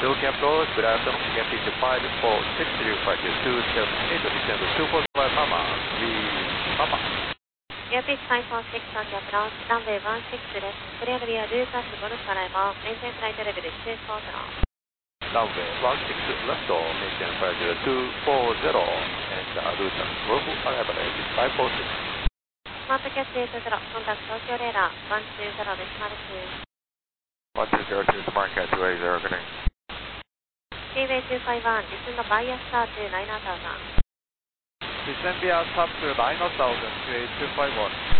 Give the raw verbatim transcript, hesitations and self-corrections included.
Looking approach, good afternoon, E M P five four six zero five two seven eight, descend two four five Pama, three Papa. E M P five four six on the approach, runway one six です。Clear via Lucas Golf Arrival, maintain flight level two four zero. Runway one six left, maintain flight level two four zero, and uh, Lucas Golf Arrival E M P five four six. Smart catch eight zero, contact Tokyo Radar one two zero decimal two. one two zero two, Smart catch two eight zero, good night. Seaway two five one, descend via star to nine thousand. Descend via star to nine thousand, two eight two five one.